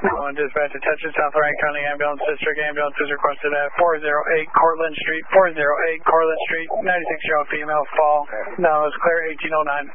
Dispatch, attention South Lorraine County Ambulance District. Ambulance is requested at 408 Cortlandt Street. 408 Cortlandt Street. 96-year-old female fall. Now it's clear 1809.